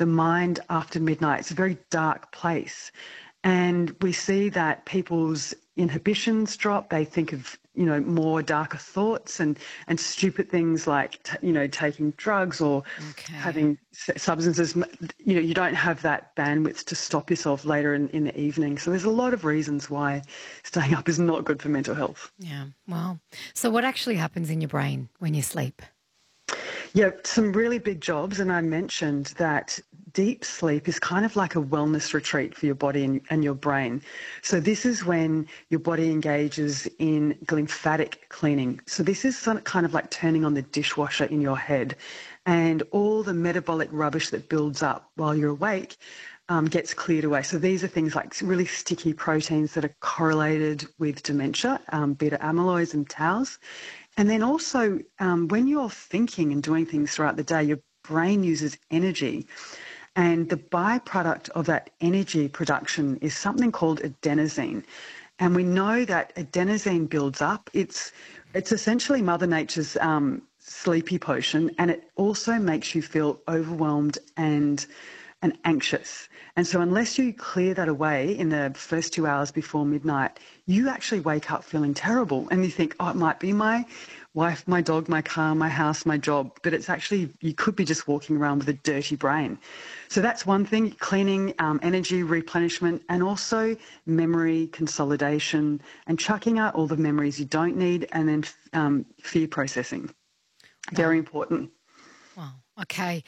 the mind after midnight. It's a very dark place. And we see that people's inhibitions drop. They think of, more darker thoughts and stupid things like, taking drugs or having substances. You don't have that bandwidth to stop yourself later in the evening. So there's a lot of reasons why staying up is not good for mental health. Yeah, wow. So what actually happens in your brain when you sleep? Yeah, some really big jobs. And I mentioned that deep sleep is kind of like a wellness retreat for your body and your brain. So this is when your body engages in lymphatic cleaning. So this is kind of like turning on the dishwasher in your head, and all the metabolic rubbish that builds up while you're awake gets cleared away. So these are things like really sticky proteins that are correlated with dementia, beta amyloids and taus. And then also, when you're thinking and doing things throughout the day, your brain uses energy. And the byproduct of that energy production is something called adenosine. And we know that adenosine builds up. It's essentially Mother Nature's sleepy potion, and it also makes you feel overwhelmed and anxious. And so unless you clear that away in the first 2 hours before midnight, you actually wake up feeling terrible. And you think, oh, it might be my wife, my dog, my car, my house, my job. But it's actually, you could be just walking around with a dirty brain. So that's one thing, cleaning, energy replenishment, and also memory consolidation and chucking out all the memories you don't need, and then fear processing. Very important. Wow. Okay.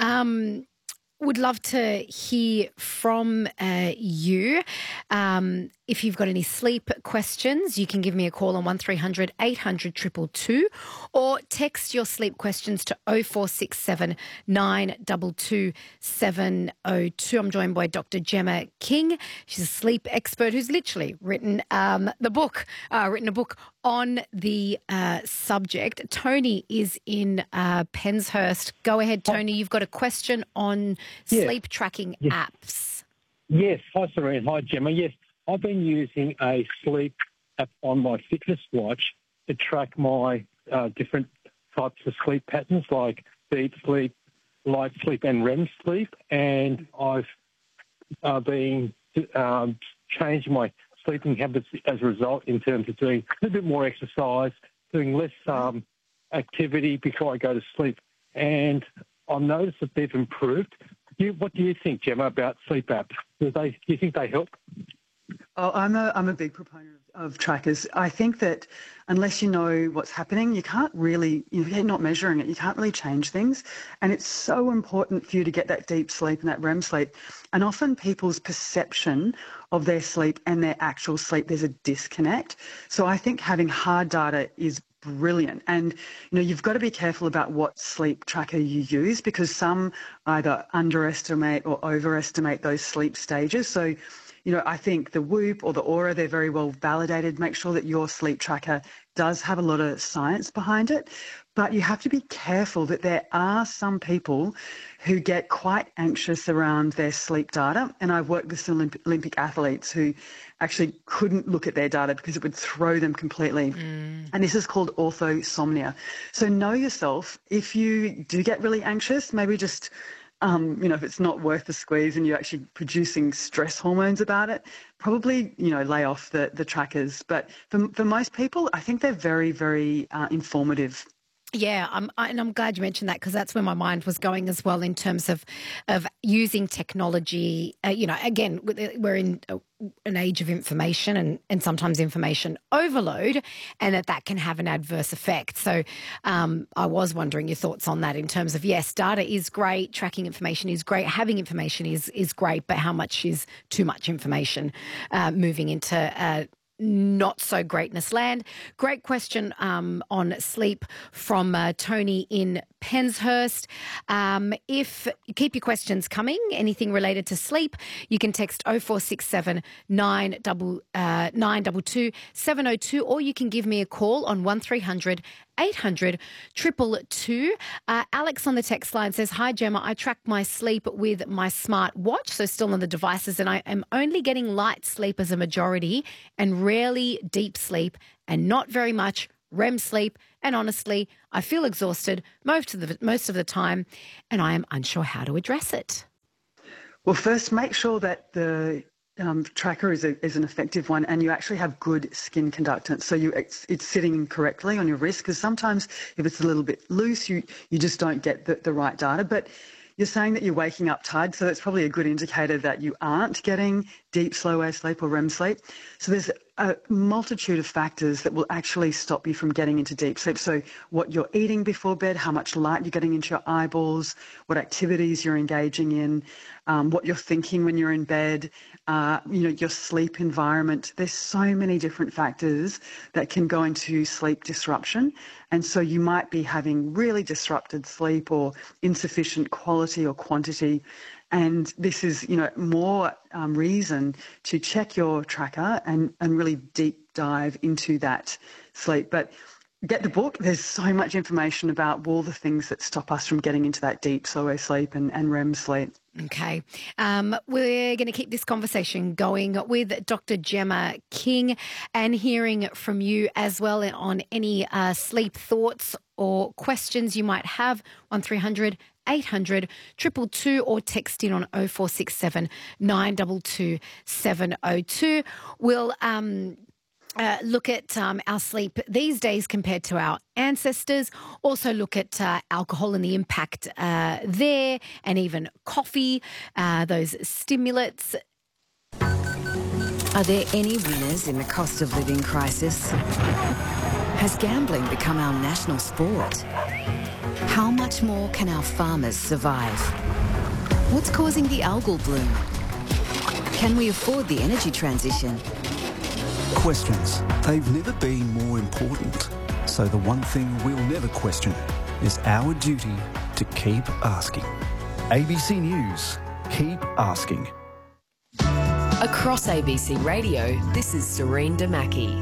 Would love to hear from you. If you've got any sleep questions, you can give me a call on 1300 800 222 or text your sleep questions to 0467 922 702. I'm joined by Dr. Gemma King. She's a sleep expert who's literally written a book on the subject. Tony is in Penshurst. Go ahead, Tony. You've got a question on sleep tracking apps. Yes. Hi, Serene. Hi, Gemma. Yes, I've been using a sleep app on my fitness watch to track my different types of sleep patterns, like deep sleep, light sleep, and REM sleep. And I've been changing my sleeping habits as a result, in terms of doing a little bit more exercise, doing less activity before I go to sleep. And I've noticed that they've improved. What do you think, Gemma, about sleep apps? Do you think they help? Oh, I'm a big proponent of trackers. I think that unless you know what's happening, you can't really, you're not measuring it, you can't really change things. And it's so important for you to get that deep sleep and that REM sleep. And often people's perception of their sleep and their actual sleep, there's a disconnect. So I think having hard data is brilliant. And, you've got to be careful about what sleep tracker you use, because some either underestimate or overestimate those sleep stages. So, I think the Whoop or the Aura, they're very well validated. Make sure that your sleep tracker does have a lot of science behind it. But you have to be careful that there are some people who get quite anxious around their sleep data. And I've worked with some Olympic athletes who actually couldn't look at their data because it would throw them completely. And this is called orthosomnia. So know yourself. If you do get really anxious, maybe just if it's not worth the squeeze and you're actually producing stress hormones about it, probably, lay off the trackers. But for most people, I think they're very, very informative. Yeah, I'm glad you mentioned that, because that's where my mind was going as well, in terms of using technology. Again, we're in an age of information and sometimes information overload, and that can have an adverse effect. So I was wondering your thoughts on that, in terms of, yes, data is great, tracking information is great, having information is great, but how much is too much information moving into not so greatness land. Great question on sleep from Tony in Penshurst. If you keep your questions coming, anything related to sleep, you can text 0467 922 702, or you can give me a call on 1300 800 222. Alex on the text line says, hi, Gemma, I track my sleep with my smart watch, so still on the devices, and I am only getting light sleep as a majority and rarely deep sleep, and not very much REM sleep. And honestly, I feel exhausted most of the time, and I am unsure how to address it. Well, first, make sure that the tracker is an effective one, and you actually have good skin conductance. So it's sitting correctly on your wrist, because sometimes if it's a little bit loose, you just don't get the right data. But you're saying that you're waking up tired, so that's probably a good indicator that you aren't getting deep slow wave sleep or REM sleep. So there's a multitude of factors that will actually stop you from getting into deep sleep. So what you're eating before bed, how much light you're getting into your eyeballs, what activities you're engaging in, what you're thinking when you're in bed, your sleep environment. There's so many different factors that can go into sleep disruption. And so you might be having really disrupted sleep or insufficient quality or quantity. And this is, more reason to check your tracker and really deep dive into that sleep. But get the book. There's so much information about all the things that stop us from getting into that deep slow wave sleep and REM sleep. Okay. We're going to keep this conversation going with Dr. Gemma King and hearing from you as well on any sleep thoughts or questions you might have on 300 800 222 or text in on 0467 922 702. We'll look at our sleep these days compared to our ancestors. Also look at alcohol and the impact there, and even coffee, those stimulants. Are there any winners in the cost of living crisis? Has gambling become our national sport? How much more can our farmers survive? What's causing the algal bloom? Can we afford the energy transition? Questions. They've never been more important. So the one thing we'll never question is our duty to keep asking. ABC News. Keep asking. Across ABC Radio, this is Serene Damaki.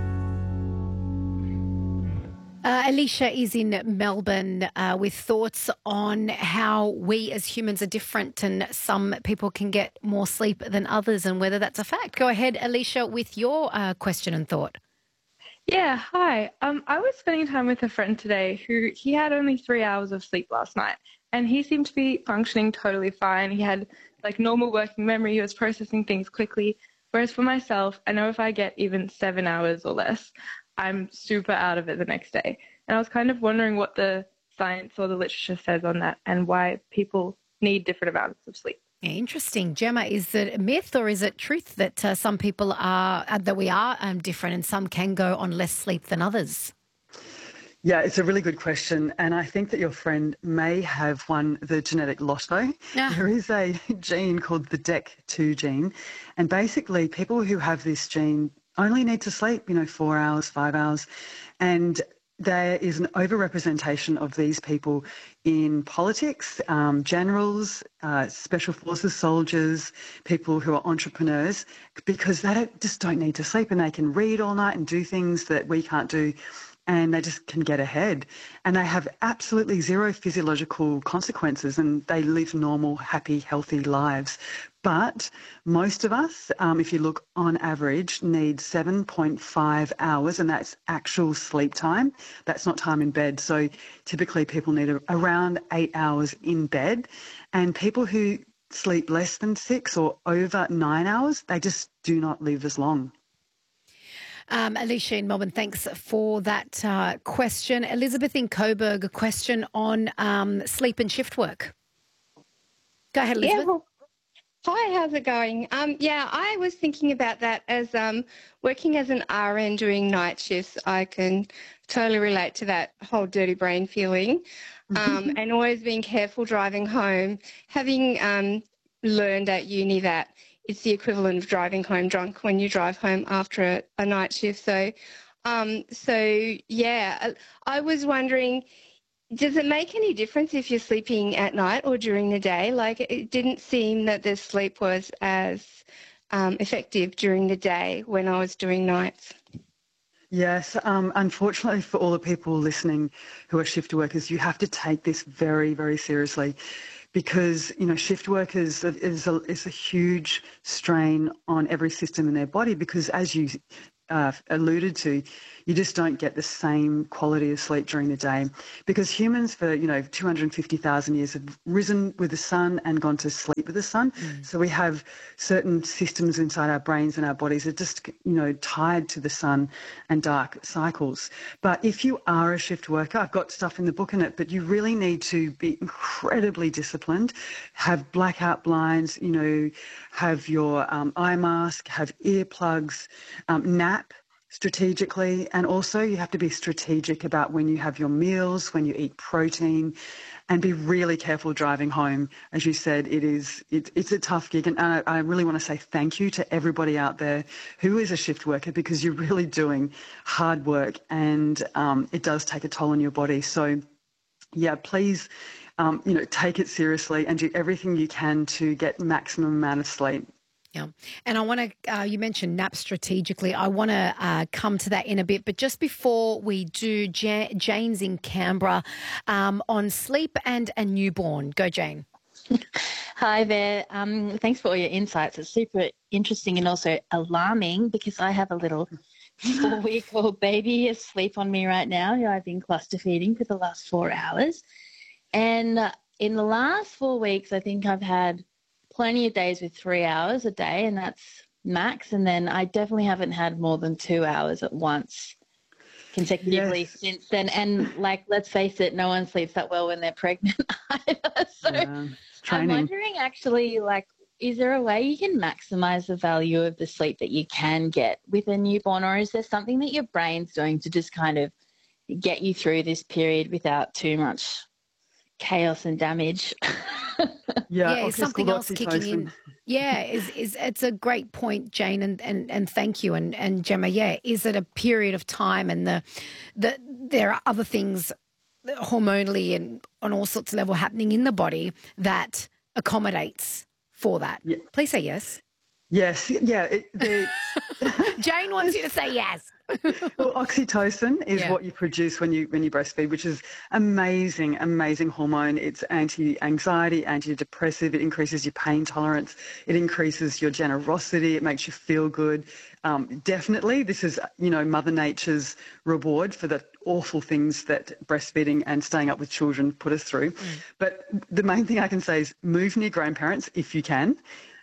Alicia is in Melbourne with thoughts on how we as humans are different and some people can get more sleep than others and whether that's a fact. Go ahead, Alicia, with your question and thought. Yeah, hi. I was spending time with a friend today he had only 3 hours of sleep last night, and he seemed to be functioning totally fine. He had normal working memory. He was processing things quickly. Whereas for myself, I know if I get even 7 hours or less, I'm super out of it the next day. And I was kind of wondering what the science or the literature says on that and why people need different amounts of sleep. Interesting. Gemma, is it a myth or is it truth that some people are, that we are different and some can go on less sleep than others? Yeah, it's a really good question. And I think that your friend may have won the genetic lotto. There is a gene called the DEC2 gene. And basically people who have this gene only need to sleep, 4 hours, 5 hours. And there is an overrepresentation of these people in politics, generals, special forces soldiers, people who are entrepreneurs, because they just don't need to sleep and they can read all night and do things that we can't do. And they just can get ahead. And they have absolutely zero physiological consequences and they live normal, happy, healthy lives. But most of us, if you look on average, need 7.5 hours, and that's actual sleep time. That's not time in bed. So typically people need around 8 hours in bed. And people who sleep less than 6 or over 9 hours, they just do not live as long. Alicia in Melbourne, thanks for that question. Elizabeth in Coburg, a question on sleep and shift work. Go ahead, Elizabeth. Yeah, well, hi, how's it going? I was thinking about that as working as an RN doing night shifts. I can totally relate to that whole dirty brain feeling, and always being careful driving home. Having learned at uni that it's the equivalent of driving home drunk when you drive home after a night shift. So I was wondering, does it make any difference if you're sleeping at night or during the day? It didn't seem that the sleep was as effective during the day when I was doing nights. Yes, unfortunately for all the people listening who are shift workers, you have to take this very, very seriously. Because, shift work is a huge strain on every system in their body because, as you alluded to, you just don't get the same quality of sleep during the day, because humans for 250,000 years have risen with the sun and gone to sleep with the sun. So we have certain systems inside our brains and our bodies that are just tied to the sun and dark cycles. But if you are a shift worker, I've got stuff in the book in it, but you really need to be incredibly disciplined, have blackout blinds, have your eye mask, have earplugs, nap strategically, and also you have to be strategic about when you have your meals, when you eat protein, and be really careful driving home. As you said, it's a tough gig, and I really want to say thank you to everybody out there who is a shift worker, because you're really doing hard work, and it does take a toll on your body. So yeah, please take it seriously and do everything you can to get maximum amount of sleep. Yeah. And I want to, you mentioned nap strategically. I want to come to that in a bit. But just before we do, Jane's in Canberra on sleep and a newborn. Go, Jane. Hi there. Thanks for all your insights. It's super interesting and also alarming, because I have a little 4-week-old baby asleep on me right now who I've been cluster feeding for the last 4 hours. And in the last 4 weeks, I think I've had plenty of days with 3 hours a day, and that's max. And then I definitely haven't had more than 2 hours at once consecutively since then. And let's face it, no one sleeps that well when they're pregnant either. So I'm wondering, actually, is there a way you can maximize the value of the sleep that you can get with a newborn, or is there something that your brain's doing to just kind of get you through this period without too much chaos and damage? Is something else kicking in? Yeah, it's a great point, Jane, and thank you, and Gemma. Yeah, is it a period of time, and there are other things hormonally and on all sorts of level happening in the body that accommodates for that? Yeah. Please say yes. Yes, yeah. Jane wants you to say yes. Well, oxytocin is what you produce when you breastfeed, which is amazing hormone. It's anti-anxiety, antidepressive. It increases your pain tolerance. It increases your generosity. It makes you feel good. Definitely, this is Mother Nature's reward for the awful things that breastfeeding and staying up with children put us through. But the main thing I can say is move near grandparents if you can.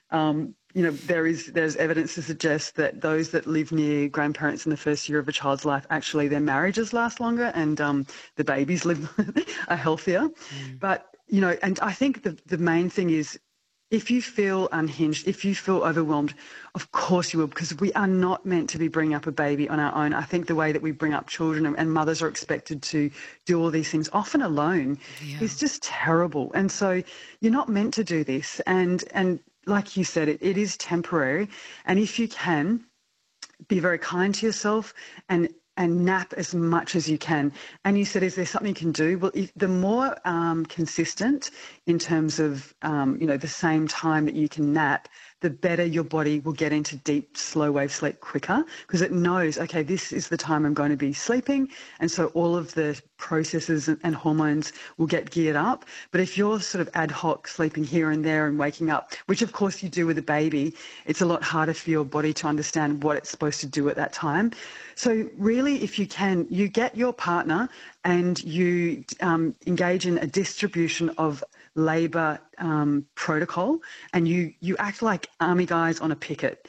There's evidence to suggest that those that live near grandparents in the first year of a child's life, actually their marriages last longer, and the babies are healthier. But, and I think the main thing is, if you feel unhinged, if you feel overwhelmed, of course you will, because we are not meant to be bringing up a baby on our own. I think the way that we bring up children, and mothers are expected to do all these things, often alone, is just terrible. And so you're not meant to do this. And like you said, it is temporary. And if you can, be very kind to yourself and nap as much as you can. And you said, is there something you can do? Well, the more consistent in terms of, the same time that you can nap, the better your body will get into deep, slow wave sleep quicker, because it knows, okay, this is the time I'm going to be sleeping. And so all of the processes and hormones will get geared up. But if you're sort of ad hoc sleeping here and there and waking up, which of course you do with a baby, it's a lot harder for your body to understand what it's supposed to do at that time. So really, if you can, you get your partner and you engage in a distribution of labour protocol, and you act like army guys on a picket.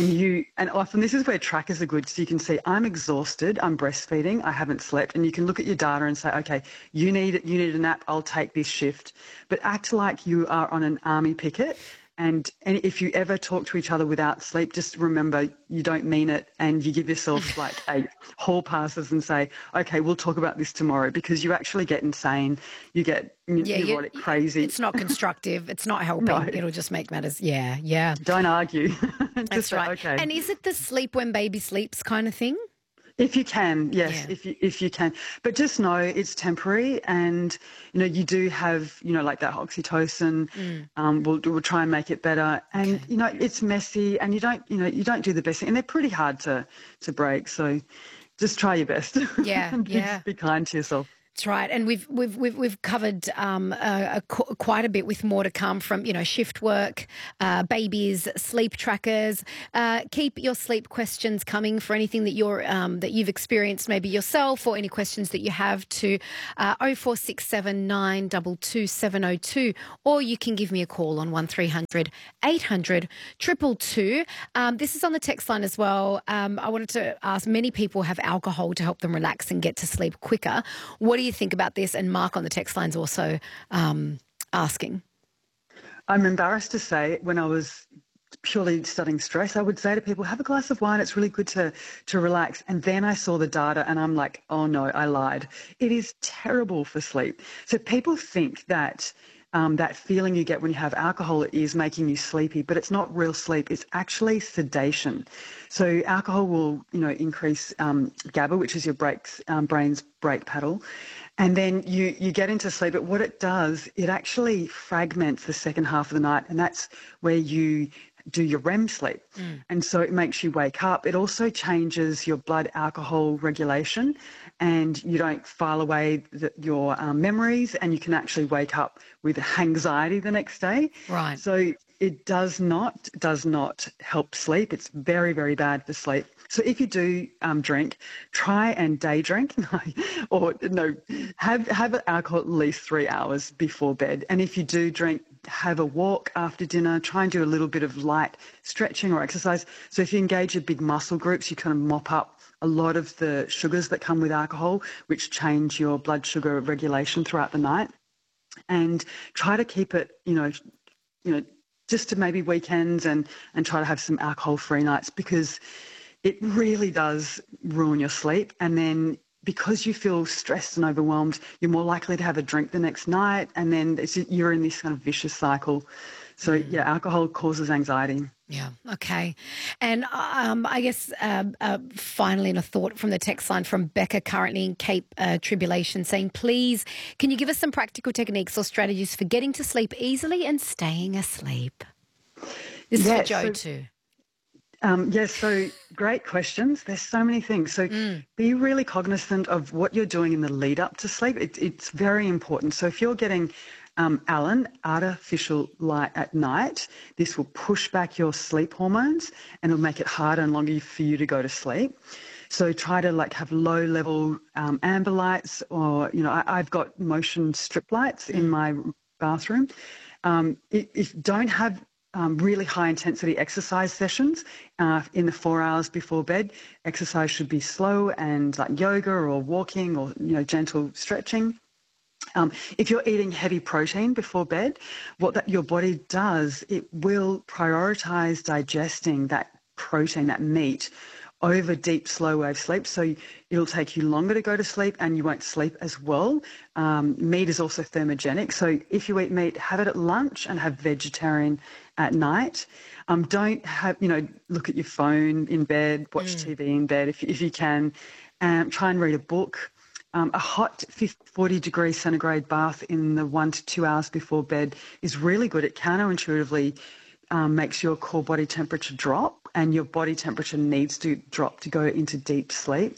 And often this is where trackers are good, so you can see, I'm exhausted, I'm breastfeeding, I haven't slept, and you can look at your data and say, okay, you need a nap, I'll take this shift. But act like you are on an army picket. And if you ever talk to each other without sleep, just remember you don't mean it, and you give yourself like hall passes and say, okay, we'll talk about this tomorrow, because you actually get insane. You get neurotic, crazy. It's not constructive. It's not helping. No. It'll just make matters. Yeah. Don't argue. That's right. Okay. And is it the sleep when baby sleeps kind of thing? If you can, yes, if you can. But just know it's temporary, and, you do have, like that oxytocin. We'll try and make it better. And, it's messy, and you don't do the best thing. And they're pretty hard to break. So just try your best. Yeah, and be kind to yourself. That's right, and we've covered quite a bit, with more to come from shift work, babies, sleep trackers. Keep your sleep questions coming for anything that you've experienced maybe yourself, or any questions that you have to 0467 922 702, or you can give me a call on 1300 800 222. This is on the text line as well. I wanted to ask, many people have alcohol to help them relax and get to sleep quicker. What do you think about this? And Mark on the text line's also asking. I'm embarrassed to say, when I was purely studying stress, I would say to people, have a glass of wine. It's really good to relax. And then I saw the data and I'm like, oh no, I lied. It is terrible for sleep. So people think that that feeling you get when you have alcohol is making you sleepy, but it's not real sleep. It's actually sedation. So alcohol will, increase GABA, which is your brain's brake paddle. And then you get into sleep. But what it does, it actually fragments the second half of the night, and that's where you do your REM sleep. And so it makes you wake up. It also changes your blood alcohol regulation, and you don't file away your memories, and you can actually wake up with anxiety the next day. Right. So it does not help sleep. It's very, very bad for sleep. So if you do drink, try and day drink, have alcohol at least 3 hours before bed. And if you do drink, have a walk after dinner. Try and do a little bit of light stretching or exercise. So if you engage your big muscle groups, you kind of mop up a lot of the sugars that come with alcohol, which change your blood sugar regulation throughout the night. And try to keep it, just to maybe weekends, and try to have some alcohol-free nights, because it really does ruin your sleep. And then because you feel stressed and overwhelmed, you're more likely to have a drink the next night, and then you're in this kind of vicious cycle. So, yeah, alcohol causes anxiety. Yeah, okay. And I guess finally, in a thought from the text line from Becca, currently in Cape Tribulation, saying, please, can you give us some practical techniques or strategies for getting to sleep easily and staying asleep? This is for Joe too. Yes, so great questions. There's so many things. So be really cognizant of what you're doing in the lead up to sleep. It's very important. So if you're getting artificial light at night, this will push back your sleep hormones, and it'll make it harder and longer for you to go to sleep. So try to have low level amber lights, or, I've got motion strip lights in my bathroom. If don't have really high intensity exercise sessions in the 4 hours before bed. Exercise should be slow and like yoga or walking or gentle stretching. If you're eating heavy protein before bed, what your body does, it will prioritize digesting that protein, that meat, over deep, slow wave sleep. So it'll take you longer to go to sleep, and you won't sleep as well. Meat is also thermogenic. So if you eat meat, have it at lunch and have vegetarian at night. Don't have, look at your phone in bed, watch TV in bed if you can. Try and read a book. A hot 40 degrees centigrade bath in the 1 to 2 hours before bed is really good. It counterintuitively makes your core body temperature drop, and your body temperature needs to drop to go into deep sleep.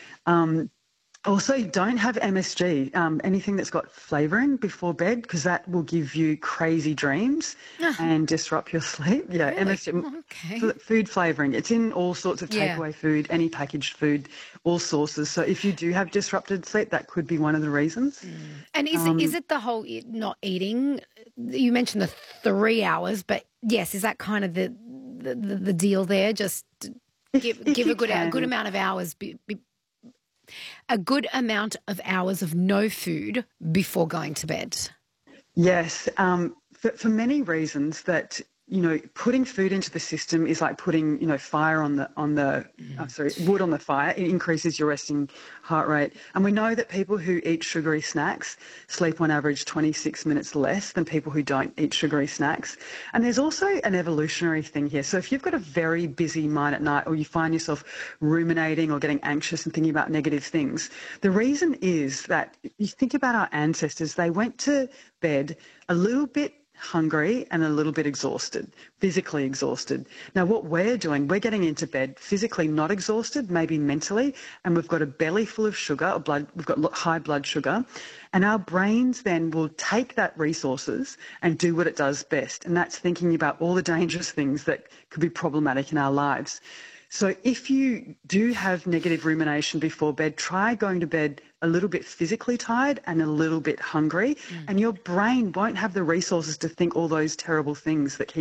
Also, don't have MSG, anything that's got flavouring before bed, because that will give you crazy dreams and disrupt your sleep. Yeah, really? MSG, food flavouring. It's in all sorts of takeaway food, any packaged food, all sources. So if you do have disrupted sleep, that could be one of the reasons. And is it the whole not eating? You mentioned the 3 hours, but yes, is that kind of the deal there? Just give a good amount of hours. A good amount of hours of no food before going to bed. Yes, for many reasons that, putting food into the system is like putting, fire wood on the fire. It increases your resting heart rate. And we know that people who eat sugary snacks sleep on average 26 minutes less than people who don't eat sugary snacks. And there's also an evolutionary thing here. So if you've got a very busy mind at night, or you find yourself ruminating or getting anxious and thinking about negative things, the reason is that you think about our ancestors, they went to bed a little bit hungry and a little bit exhausted, physically exhausted. Now, what we're doing, we're getting into bed physically not exhausted, maybe mentally, and we've got a belly full of sugar, or blood, we've got high blood sugar, and our brains then will take that resources and do what it does best, and that's thinking about all the dangerous things that could be problematic in our lives. So if you do have negative rumination before bed, try going to bed a little bit physically tired and a little bit hungry, and your brain won't have the resources to think all those terrible things that keep